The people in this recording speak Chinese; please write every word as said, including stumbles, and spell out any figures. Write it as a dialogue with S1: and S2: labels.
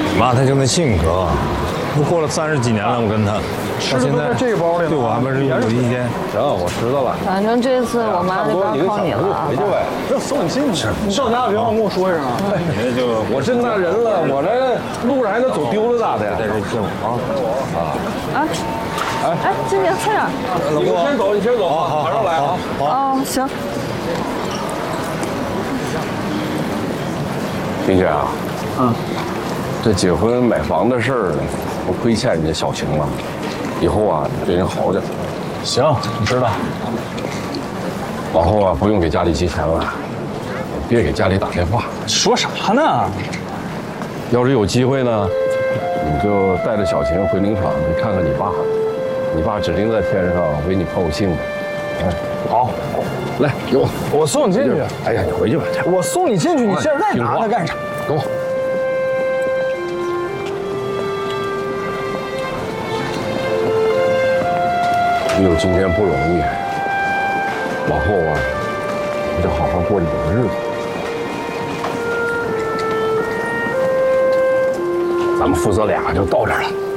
S1: 妈，他就那性格，都过了三十几年了，我跟他，
S2: 吃的都在这个包里了，
S1: 对我还不是有意见。
S3: 行，我知道了。
S4: 反正这次我妈就不要靠你了啊。
S3: 回去呗，
S2: 这送你进去。你到家别忘跟我说一声啊。
S1: 那就
S3: 我这么大人了，我这路上还能走丢了咋的呀？
S1: 在这见我啊
S4: 啊！哎哎，静静，快点！
S3: 你先走，你先走，马上来啊！
S4: 哦，行。
S3: 萍姐啊，
S2: 嗯，
S3: 这结婚买房的事儿，我亏欠人家小晴了，以后啊对人好点。
S2: 行，你知道。
S3: 往后啊不用给家里寄钱了，别给家里打电话。
S2: 说啥呢？
S3: 要是有机会呢，你就带着小晴回林场去看看你爸。你爸指定在天上为你抛个性子。哎，
S2: 好，
S3: 来，给我，
S2: 我送你进去。
S3: 哎呀，你回去吧。
S2: 我送你进去，你现在拿它干啥？
S3: 给我。你有今天不容易，往后啊，你就好好过你的日子。咱们父子俩就到这儿了。